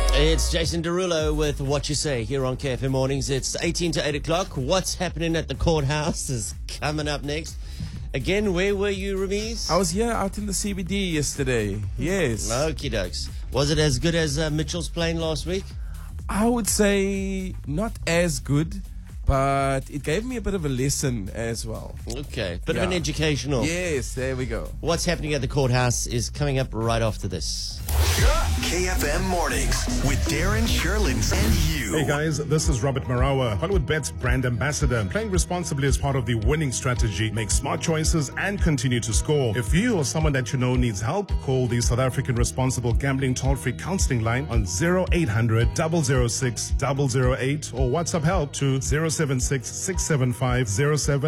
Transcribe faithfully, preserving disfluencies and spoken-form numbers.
It's Jason Derulo with What You Say here on K F M Mornings. It's eighteen to eight o'clock. What's happening at the courthouse is coming up next. Again, where were you, Ramiz? I was here out in the C B D yesterday. Yes. Okie dokes. Was it as good as uh, Mitchell's playing last week? I would say not as good, but it gave me a bit of a lesson as well. Okay, bit of Yeah. an educational. Yes, there we go. What's happening at the courthouse is coming up right after this. K F M Mornings with Darren, Sherlins, and you. Hey guys, this is Robert Marawa, Hollywood Bet's brand ambassador. Playing responsibly is part of the winning strategy. Make smart choices and continue to score. If you or someone that you know needs help, call the South African Responsible Gambling Toll-Free Counseling Line on zero eight hundred, zero zero six, zero zero eight or WhatsApp help to zero seven six, six seven five, zero seven